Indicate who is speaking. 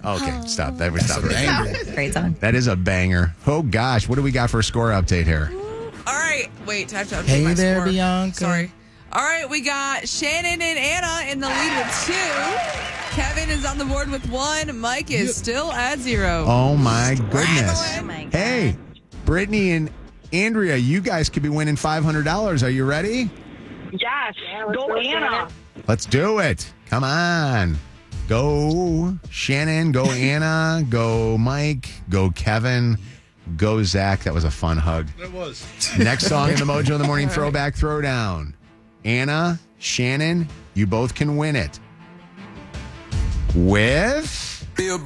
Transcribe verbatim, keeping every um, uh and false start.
Speaker 1: Okay, stop. That was stop.
Speaker 2: Great song.
Speaker 1: That is a banger. Oh, gosh. What do we got for a score update here?
Speaker 3: All right. Wait, I have to update
Speaker 4: Hey
Speaker 3: my
Speaker 4: there,
Speaker 3: score.
Speaker 4: Bianca.
Speaker 3: Sorry. All right, we got Shannon and Anna in the lead with two. Kevin is on the board with one. Mike is still at zero.
Speaker 1: Oh, my goodness.
Speaker 2: Oh my God.
Speaker 1: Hey, Brittany and Andrea, you guys could be winning five hundred dollars. Are you ready?
Speaker 5: Yes. Go Anna.
Speaker 1: Let's do it. Come on. Go Shannon, go Anna, go Mike, go Kevin, go Zach. That was a fun hug.
Speaker 6: It was.
Speaker 1: Next song in the Mojo in the Morning Throwback Throwdown. Anna, Shannon, you both can win it. With...